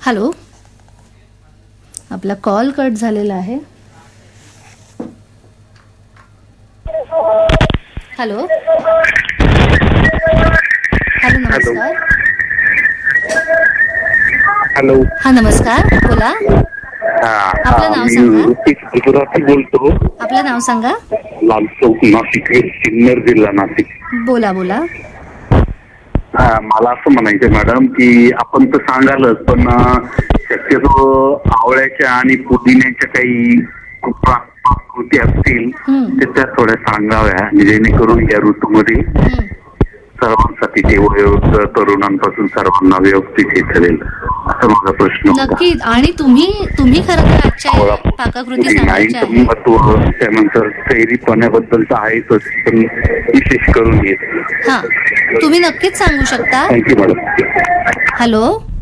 Hello, आपला call cut झालेला आहे. हॅलो हॅलो, नमस्कार. हॅलो. हा, नमस्कार, बोला. आपलं नाव सांगा. गुजराती बोलतो. आपलं नाव सांगा. लाल चौक, नाशिक, सिन्नर जिल्हा, नाशिक. बोला बोला. मला असं म्हणायचं मॅडम की आपण तर सांगालच, पण शक्यतो आवळ्याच्या आणि पुदिन्याच्या काही कृती असतील तर त्या थोड्या सांगाव्या, जेणेकरून या ऋतूमध्ये सर्वांसाठी ते वयोवृद्ध तरुणांपासून सर्वांना व्यवस्थित हे ठरेल, असा माझा प्रश्न होता. नक्कीच. आणि तुम्ही खरं तर आजच्या पाककृती सांगायच्या आहे. महत्व, त्यानंतर शहरीपणाबद्दलचं आहेच, पण विशेष करून येत. हा, तुम्ही नक्कीच सांगू शकता. Thank you madam. हॅलो.